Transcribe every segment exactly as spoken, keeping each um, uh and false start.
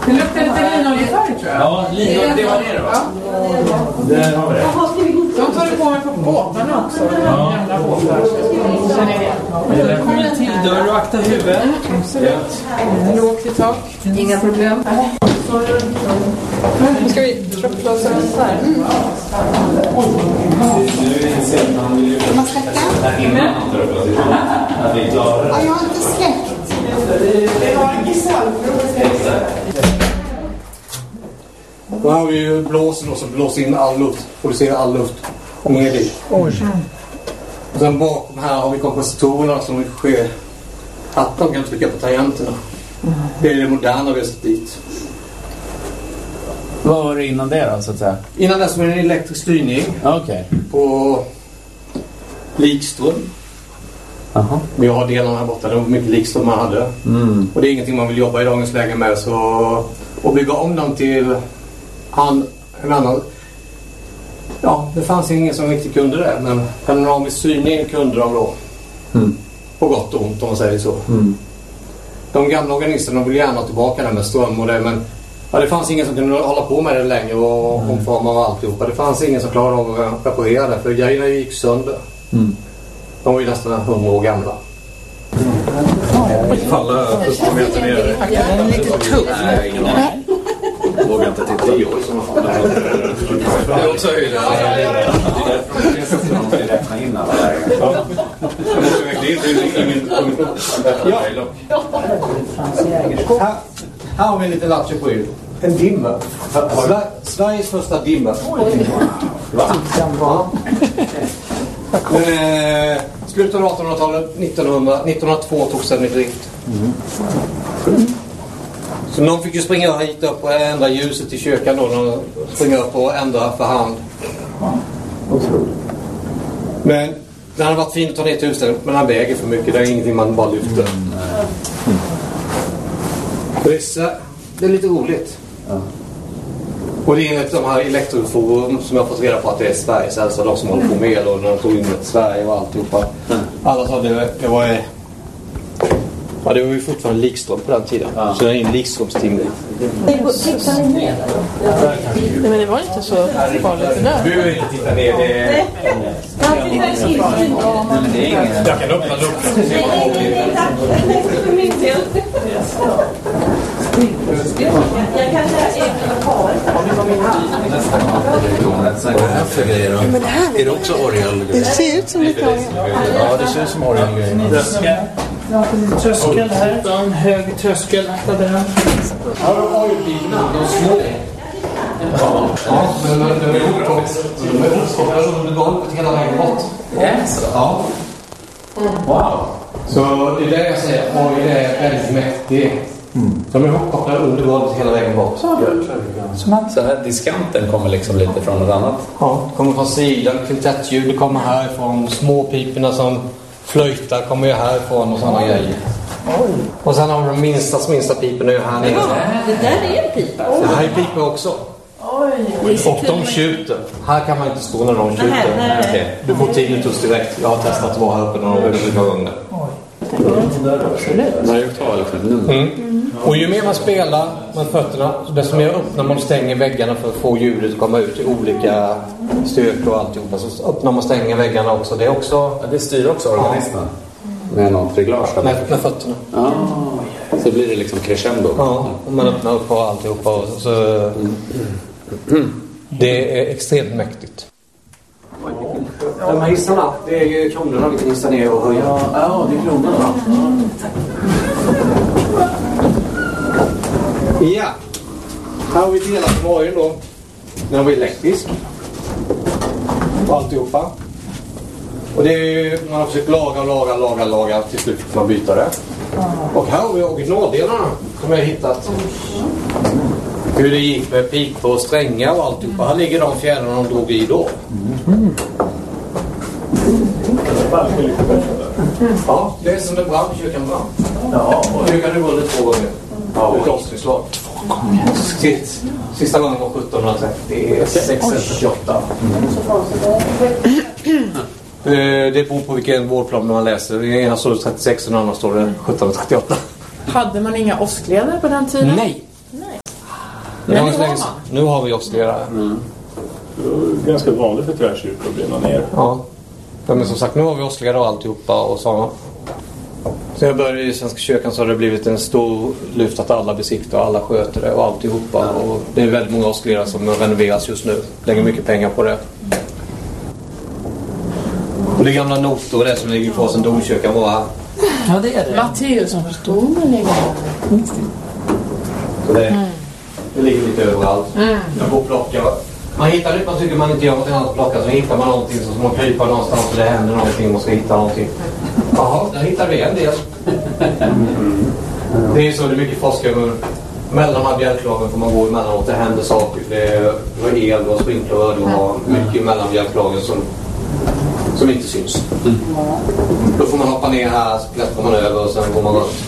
Det luktar lite linoljefärg, tror jag. Ja, linolje, det var det då. Ja. Där har vi det. De tar det på mig på båtarna också. Ja. Gamla båtar. Känner ni det? Det kommer en till dörr och akta huvudet. Absolut. Lågt i tak. Inga problem. Nu ska vi tröppla oss runt här. Mm. Ska man släcka? Ja, jag har inte släckt. Nu har vi ju blåsen och så blåser in all luft. Producerar all luft. Ner dit. Och sen bakom här har vi kompositorerna som sker att de kan trycka på tangenterna. Det är det moderna vi har sett dit. Vad var det innan det då, så att säga? Innan det som är en elektrisk styrning. Okej. Okay. På likström. Aha. Vi har delarna här borta. Det var mycket likström man hade. Mm. Och det är ingenting man vill jobba i dagens läge med. Så att bygga om dem till han, en annan... Ja, det fanns ingen som riktigt kunde det. Men panoramisk styrning kunde de då. Mm. På gott och ont om man säger så. Mm. De gamla organisterna vill gärna tillbaka det med ström och det. Men ja, det fanns ingen som kunde hålla på med det längre och mm. omforma och alltihopa. Det fanns ingen som klarade av att reparera det. För grejerna gick sönder. Mm. De var ju nästan hundra år gamla. Mm. Falla första meter ner. Den är lite tuff. Nej, ingen aning. Jag vågar inte till tio år som man får. Det är också höjden. Det är så att man vill räkna in alla lägen. Det är ingen... Här, här har vi en liten latcher på er. En dimmer. Sver- Sveriges första dimmer. Va? Ja. Eh, slutet av artonhundratalet, nittonhundra, nittonhundratvå togs den i drift. Mm. Så någon fick ju springa hit upp och ändra ljuset i kyrkan då. De springer upp och ändra för hand. Men den hade varit fin att ta ner till huset, men den väger för mycket. Det är ingenting man bara lyfter. Mm. Det, är så, det är lite roligt. Ja. Och det är ett av de här elektroforum som jag har fått reda på att det är Sveriges äldsta, de som håller på med och när de tog in ett Sverige och alltihopa. Mm. Alla sa det, det var... Ja, det var ju fortfarande likström på den tiden. Ja. Så det är en likströmsting. Tittar ni ner där? Nej, men det var inte så farligt det där. Du vill inte titta ner. Det är... Nej. Jag kan öppna luckan. Nej, nej, nej. För min del. Jag kan säga egna par. Men det här är det också orgel? Det ser ut som lite orgel. Ja, det ser ut som orgel. Tröskel här. En hög tröskel. Akta den. Ja, de har ju bilarna. De små. Ja, men de är uppkopplade under golvet hela vägen bort. Ja. Wow. Så det är det jag säger. Oj, det är väldigt mäktigt. Mm. De är uppkopplade under golvet hela vägen bort. Så, så här diskanten kommer liksom lite från något annat? Ja, det kommer från sidan. Kvintettljud kommer härifrån. Småpiporna som flöjtar kommer ju härifrån och sådana grejer. Oj. Och sen har vi de minsta, minsta piporna ju här nere. Ja, det där är en pipa. Det här är pipor också. Oj. Och de skjuter. Här kan man inte stå när de skjuter. Nej, nej. Okay. Du får tinnitus direkt. Jag har testat att vara här uppe några gånger. Absolut. Mm. Och ju mer man spelar med fötterna, desto mer öppnar man och stänger väggarna för att få ljudet att komma ut i olika styrkor och alltihopa. Så öppnar man och stänger väggarna också. Det är också... Ja, det styr också organisten. Ja. Med något reglage. Med, med fötterna. Ja. Så blir det liksom crescendo. Ja, och man öppnar upp och alltihopa. Och så... Mm. Det är extremt mäktigt. De här hissarna, det är ju kronorna vi kan hissa ner och höja. Ja, ja, det är kronorna. Mm. Ja. Här har vi delat på morgon då. Den har vi elektrisk. Och alltihopa. Och det är ju, man har försökt laga, laga, laga, laga. Till slut får man byta det. Och här har vi originaldelarna som jag har hittat. Hur det gick med pipor och strängar och alltihopa. Här ligger de fjärrarna de drog i då. Mm. Ja, det är som det brann, kyrkan brann. Ja, och kyrkan är vunnit två gånger. Ja, ett avslutslag. Två gånger. Sist, sista gången var sjuttonhundratrettio, sexhundrafyrtioåtta. Mm. Det beror på vilken vårdplan man läser. Den ena står det trettiosex och den andra står det sjuttonhundratrettioåtta. Hade man inga åskledare på den tiden? Nej. Nej. Men Ja, nu så har länge- man. nu har vi oscillerare. Mm. Det är ganska vanligt för träkyrkor att brinna ner. Ja. Ja, men som sagt, nu har vi oscillerare och alltihopa och så. Så jag började i Svenska kyrkan så har det blivit en stor lyft att alla besiktar och alla sköter det och alltihopa. Och det är väldigt många oscillerare som renoveras just nu. Lägger mycket pengar på det. Och det är gamla noter och det som ligger kvar sen domkyrkan var här. Ja, det är det. Matteus som förstår ligger där. Så det, det ligger lite överallt. Mm. Jag går och plockar. Man hittar det, man tycker man inte gör någonting annat att plocka, så hittar man någonting så man kryper någonstans och det händer någonting och man ska hitta någonting. Jaha, där hittar vi en del. Det är så, det är mycket forskare. Mellan de här bjälklagen får man gå emellanåt, det händer saker. Det var el och sprinkler, det var mycket mellan bjälklagen som, som inte syns. Mm. Då får man hoppa ner här, så klättrar man över och sen går man runt.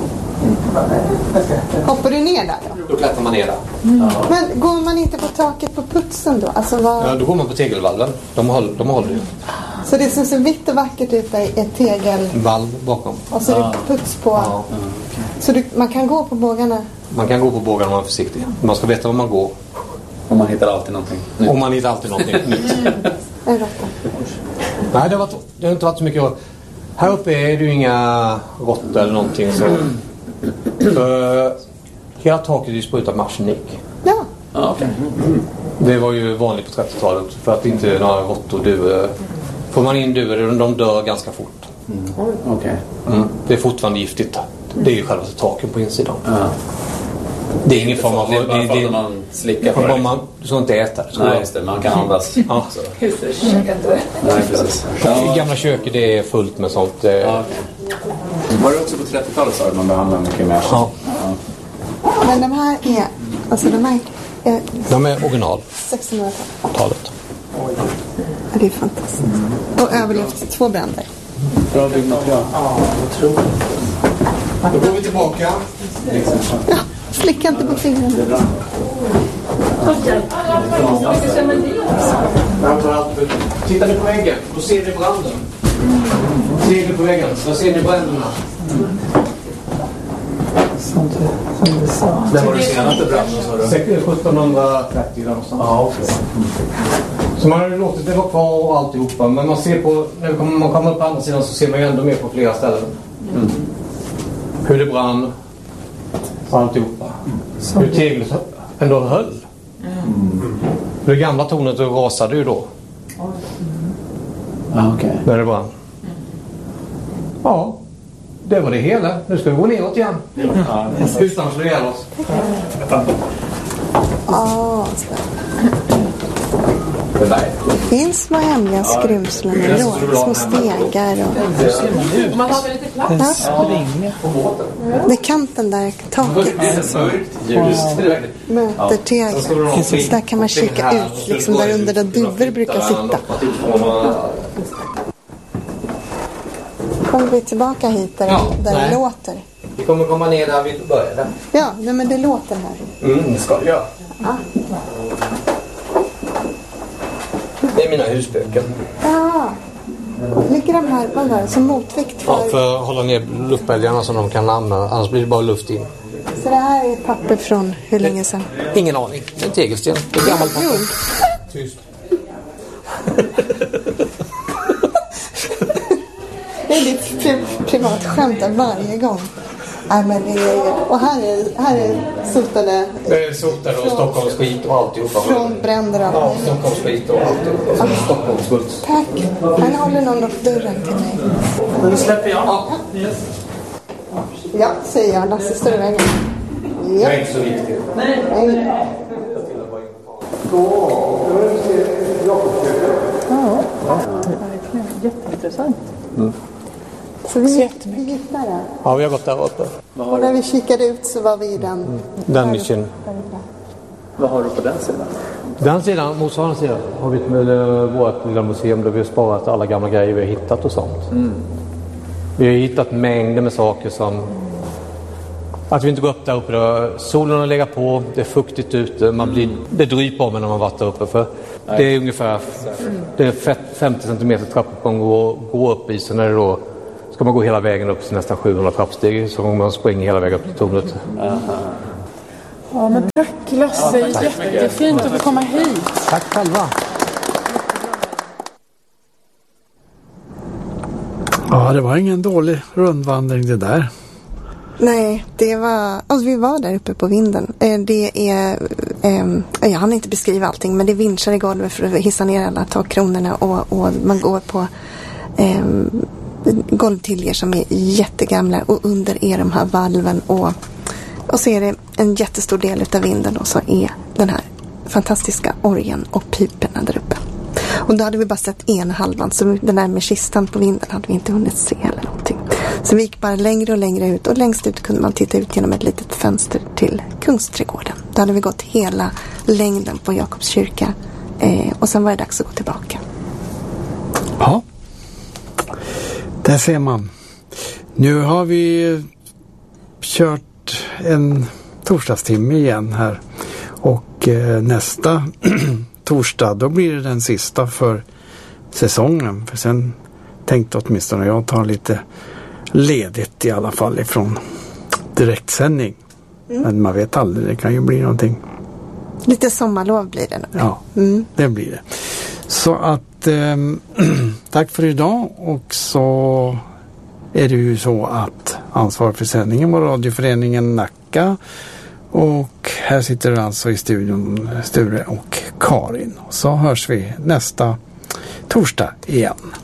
Hoppar du ner där då? Då klättrar man ner där. Mm. Men går man inte på taket på putsen då? Alltså vad... Ja, då går man på tegelvalven. De håller, de håller ju. Så det som ser vitt och vackert ut är ett tegel Valv bakom. och så är det puts på. Ja. Så du, man kan gå på bågarna? Man kan gå på bågarna om man är försiktig. Man ska veta var man går. Och man hittar alltid någonting nytt. Och man hittar alltid någonting nytt. En råtta. Nej, det har, varit, det har inte varit så mycket. Här uppe är det ju inga råttor eller någonting. Så. För hela taket är ju sprutat med arsenik. Ja. Ah, okay. Det var ju vanligt på trettiotalet. För att inte några råttor duvor. Får man in duvor, de dör ganska fort. Mm. Okay. Mm. Det är fortfarande giftigt. Det är ju själva taken på insidan. Ja. Det är ingen form av... Det är bara det, för det, att man slickar på det, det. man, du ska inte äta det. tror Nej, jag. just det. Man kan andas. Ja. Nej, precis. I gamla köket det är fullt med sånt. Ja, okay. Var det också på trettiotalet så att man behandlade mycket mer? Ja. Ja. Men de här är, alltså de här är De är original. sextonhundratalet. Talet. Ja, det är fantastiskt. Och överlevt två bränder. Bra byggmaterial. Ja, otroligt. Då går vi tillbaka. Ja, slicka inte på fingrarna. Tittar ni på väggen, då ser ni branden. Ser ni på väggen, då ser ni bränderna. Som du, som du sa. Det var det senaste branden, sa du? sjuttonhundratrettio där någonstans. Ja, okej. Så man har låtit det vara kvar och alltihopa. Men man ser på, när man kommer upp på andra sidan så ser man ju ändå mer på flera ställen. Mm. Hur det brann. Och alltihopa. Hur teglet ändå höll. Mm. Det gamla tornet rasade ju då. Ja, okej. När det brann. Ja, det var det hela. Nu ska vi gå neråt igen. Ja, Utan att slå ihjäl oss. Ja, det där. det finns små hemliga skrymslen i låg, små stegar och... Man har väl lite plats? Ja. Springa. Det är kanten där, taket, möter tegel. Så där kan man kika ut, liksom där under där duvor brukar sitta. Kommer vi tillbaka hit där, Ja, där det nej. låter? Vi kommer komma ner där vi började. Ja, nej, men det låter här. Mm, det ska det göra. Ja. Det är mina husböcker. Ja. Ligger de här, vad var det, som motvikt för... Ja, för att hålla ner luftbälgarna som de kan använda. Annars blir det bara luft in. Så det här är papper från hur länge sedan? Ingen aning. Det är en tegelsten. Det är gammalt papper. Tyst. Det är ditt pri- privatskämt varje gång. Nej, men det är, och här är, här är sotade Det är sotare och Stockholms skit och alltihopa. från bränder och Ja, allt. Stockholms skit och alltihopa. Som Stockholms skuld. Tack. Han håller någon upp dörren till mig. Nu släpper jag. Ja, Ja, säger jag. Lasse står i vägen. det Ja. är inte så viktigt. Nej. Jätteintressant. Så vi gick vi gick där. Ja, vi har gått där uppe. Och när vi kikade ut så var vi i den. Den nischen. Vad har du på den sidan? Den sidan, motsvarande sidan, har vi med vårt lilla museum där vi har sparat alla gamla grejer vi har hittat och sånt. Mm. Vi har hittat mängder med saker som... Att vi inte går upp där uppe. Då. Solen har legat på, det är fuktigt ute. Man blir, det dryper om när man varit där uppe. För det är ungefär det är femtio centimeter trappuppgång att gå upp i. Så när det då ska man gå hela vägen upp till nästan sjuhundra trappsteg. Så man springer hela vägen upp till tornet. Ja, men tack Lasse. Jättefint att få komma hit. Tack själva. Ja, det var ingen dålig rundvandring det där. Nej, det var... Alltså vi var där uppe på vinden. Eh, Det är... Eh, jag hann inte beskriva allting, men det vinschar i golvet för att hissa ner alla takkronorna och, och man går på eh, golvtiljer som är jättegamla och under är de här valven och, och så är det en jättestor del utav vinden och så är den här fantastiska orgeln och piperna där uppe. Och då hade vi bara sett ena halvan, så den där med kistan på vinden hade vi inte hunnit se eller någonting. Så vi gick bara längre och längre ut och längst ut kunde man titta ut genom ett litet fönster till Kungsträdgården. Då hade vi gått hela längden på Jakobs kyrka eh, och sen var det dags att gå tillbaka. Ja, där ser man. Nu har vi kört en torsdagstimme igen här och eh, nästa torsdag då blir det den sista för säsongen. För sen tänkte åtminstone jag ta lite ledigt i alla fall ifrån direktsändning. Mm. Men man vet aldrig, det kan ju bli någonting. Lite sommarlov blir det nog. Ja, mm. det blir det. Så att eh, tack för idag och så är det ju så att ansvar för sändningen var radioföreningen Nacka och här sitter alltså i studion Sture och Karin. Så hörs vi nästa torsdag igen.